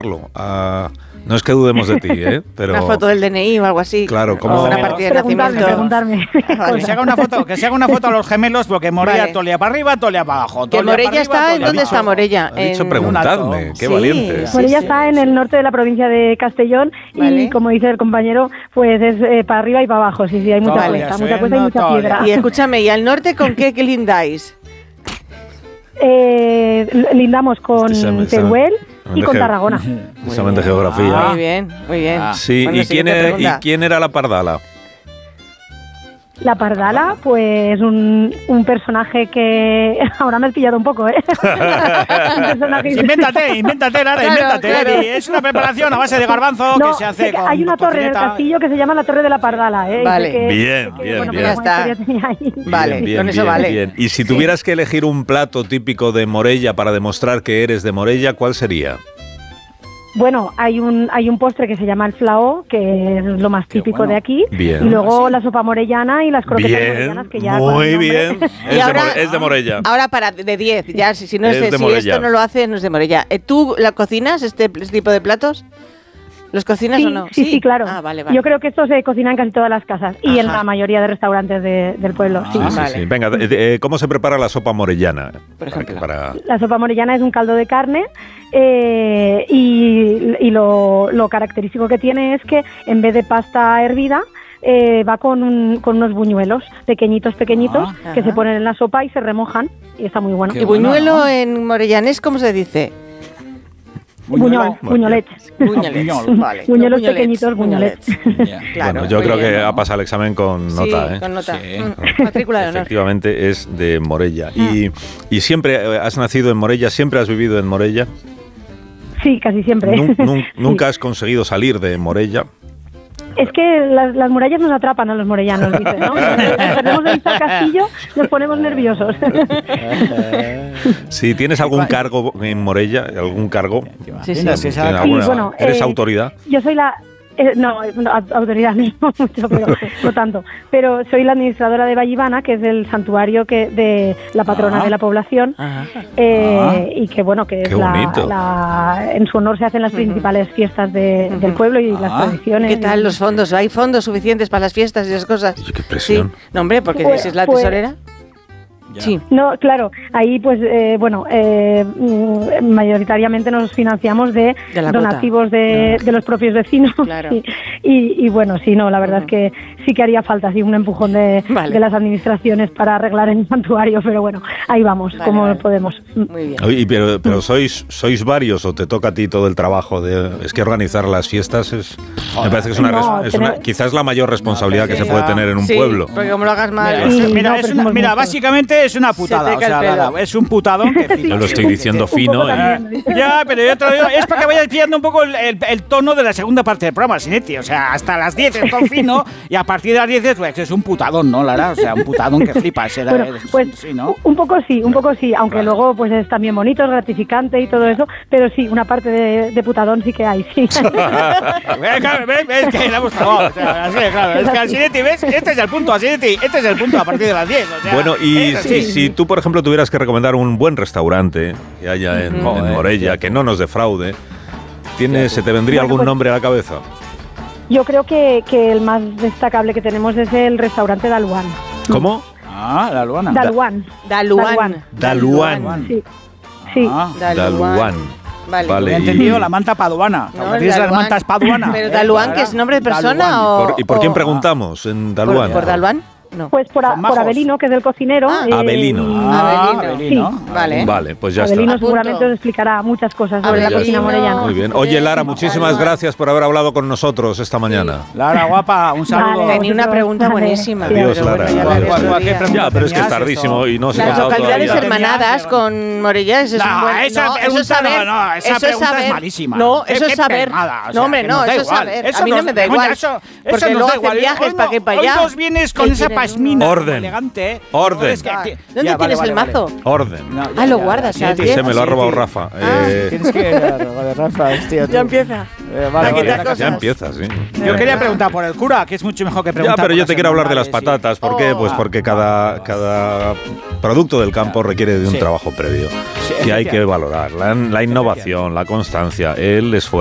No es que dudemos de ti, pero... Una foto del DNI o algo así. Claro, como... una partida de nacimiento. Preguntarme. Vale. Que se haga una foto a los gemelos, porque Morella tolea para arriba, tolea para abajo. Que Morella está... ¿Dónde está Morella? Ha dicho preguntadme, qué Sí, valiente. sí, Morella está en el norte de la provincia de Castellón y, como dice el compañero, pues es para arriba y para abajo. Sí, hay mucha cuesta y mucha piedra. Y escúchame, ¿y al norte con qué lindáis? Lindamos con Teruel y con Tarragona. Examen de geografía. Muy bien, muy bien. Sí, Bueno, ¿y quién era la pardala? La pardala, pues un personaje que... Ahora me has pillado un poco, Invéntate, Lara, invéntate. Claro. Es una preparación a base de garbanzo que se hace con... Hay una torre en el castillo que se llama la Torre de la Pardala, Vale. Bien. Ya está. Vale, con eso vale. Bien. Y si tuvieras que elegir un plato típico de Morella para demostrar que eres de Morella, ¿cuál sería? Bueno, hay un postre que se llama el flaó, que es lo más típico de aquí. Bien. Y luego la sopa morellana y las croquetas morellanas, que ya... Muy bien. Es de Morella. Ahora para de 10, ya si no es de si esto no lo hace, no es de Morella. ¿Tú la cocinas, este tipo de platos? ¿Los cocinas o no? Sí, claro. Vale. Yo creo que esto se cocina en casi todas las casas y en la mayoría de restaurantes del pueblo. Sí. Venga, ¿cómo se prepara la sopa morellana? Por ejemplo. La sopa morellana es un caldo de carne y lo característico que tiene es que en vez de pasta hervida, va con unos buñuelos pequeñitos que se ponen en la sopa y se remojan y está muy bueno. ¿Y buñuelo en morellanés cómo se dice? Buñuelos vale. Buñuelos pequeñitos, buñolets. Claro, bueno, yo creo que ha pasado el examen con nota. Con nota. Matrícula de honor. Efectivamente es de Morella. ¿Y siempre has nacido en Morella? ¿Siempre has vivido en Morella? Sí, casi siempre. ¿Nunca has conseguido salir de Morella? Es que las murallas nos atrapan a los morellanos, dice, ¿no? Cuando de vista al castillo nos ponemos nerviosos. Sí, ¿tienes algún cargo en Morella? ¿Algún cargo? Sí. Bueno, ¿eres autoridad? Yo soy la... no, autoridad no mucho, pero no tanto. Pero soy la administradora de Vallivana, que es el santuario de la patrona de la población, y que bueno, que es en su honor se hacen las principales fiestas del pueblo y las tradiciones. ¿Qué tal los fondos? ¿Hay fondos suficientes para las fiestas y esas cosas? ¡Qué presión! Sí. No, hombre, porque es la tesorera. Ya. Sí. No, claro, ahí pues mayoritariamente nos financiamos de donativos de los propios vecinos. Claro. Y bueno, sí, no, la verdad es que sí que haría falta así un empujón de las administraciones para arreglar el santuario, pero bueno, ahí vamos, como podemos. Muy bien. Oye, pero ¿sois varios o te toca a ti todo el trabajo? Es que organizar las fiestas me parece que es quizás la mayor responsabilidad que se puede tener en un pueblo. Porque como lo hagas mal... Mira, básicamente es una putada, es un putadón que... Yo lo estoy diciendo fino. Ya, pero yo te lo digo, es para que vayas pillando un poco el tono de la segunda parte del programa, Sinetti. O sea, hasta las 10 es todo fino y a partir de las 10 es un putadón, ¿no, Lara? O sea, un putadón que flipas. Pues sí, ¿no? un poco sí, aunque luego pues es también bonito, es gratificante y todo eso, pero sí, una parte de putadón sí que hay, sí. ¿Ves que la hemos clavado? O sea, así, claro, es que al Sinetti, ¿ves? Este es el punto, Sinetti, a partir de las 10. O sea, bueno, y si tú, por ejemplo, tuvieras que recomendar un buen restaurante que haya en Morella, que no nos defraude, ¿se te vendría algún nombre a la cabeza? Yo creo que el más destacable que tenemos es el restaurante Daluán. ¿Cómo? Daluán. Daluán. Sí. Daluán. Vale. He entendido la manta paduana. No, las mantas paduanas. ¿Pero Daluán, que es nombre de persona o...? ¿Y por quién preguntamos en Daluán? ¿Por Daluán? No. Pues por Abelino, que es el cocinero. Abelino. Abelino. Sí. Vale, pues ya Abelino está. seguramente os explicará muchas cosas sobre la cocina morellana. Muy bien. Oye, Lara, muchísimas gracias por haber hablado con nosotros esta mañana. Lara, guapa, un saludo. Tenía una pregunta buenísima. Adiós, Lara. Ya, pero es que es tardísimo y no se ha Las pasado localidades todavía. hermanadas con Morella, eso es un buen... Esa pregunta es malísima. No, eso es saber. No, hombre, no, eso es saber. A mí no me da igual. Porque luego hacen viajes para aquí y para allá. Hoy nos vienes con esa pasmina. Orden. Elegante. Orden. ¿Dónde tienes el mazo? Orden. Lo guardas. Se me lo ha robado Rafa. Tienes que robar Rafa, hostia. Ya empieza. Ya empieza, sí. Yo quería preguntar por el cura, que es mucho mejor que preguntar. Ya, pero yo te quiero hablar de las patatas. ¿Por qué? Pues porque cada producto del campo requiere de un trabajo previo que hay que valorar. La innovación, la constancia, el esfuerzo.